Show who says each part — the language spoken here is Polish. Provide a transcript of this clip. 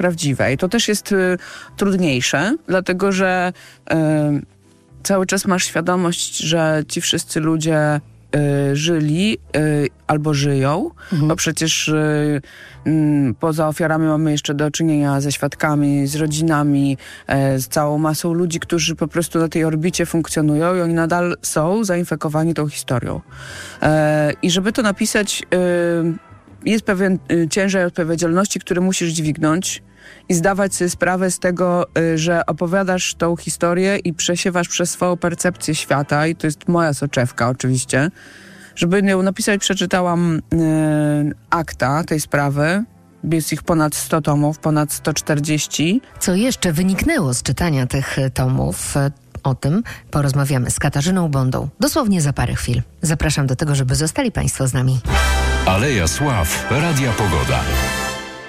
Speaker 1: prawdziwe. I to też jest trudniejsze, dlatego że cały czas masz świadomość, że ci wszyscy ludzie żyli albo żyją, bo przecież poza ofiarami mamy jeszcze do czynienia ze świadkami, z rodzinami, z całą masą ludzi, którzy po prostu na tej orbicie funkcjonują i oni nadal są zainfekowani tą historią. I żeby to napisać, jest pewien ciężar odpowiedzialności, który musisz dźwignąć i zdawać sobie sprawę z tego, że opowiadasz tą historię i przesiewasz przez swoją percepcję świata, i to jest moja soczewka oczywiście. Żeby ją napisać, przeczytałam akta tej sprawy. Jest ich ponad 100 tomów, ponad 140.
Speaker 2: Co jeszcze wyniknęło z czytania tych tomów? O tym porozmawiamy z Katarzyną Bondą dosłownie za parę chwil. Zapraszam do tego, żeby zostali Państwo z nami.
Speaker 3: Aleja Sław, Radia Pogoda.